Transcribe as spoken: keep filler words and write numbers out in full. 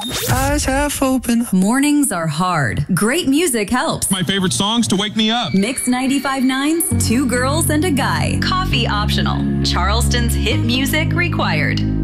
Eyes half open. Mornings are hard. Great music helps. My favorite songs to wake me up. Mix ninety-five point nine's Two Girls and a Guy. Coffee optional. Charleston's hit music required.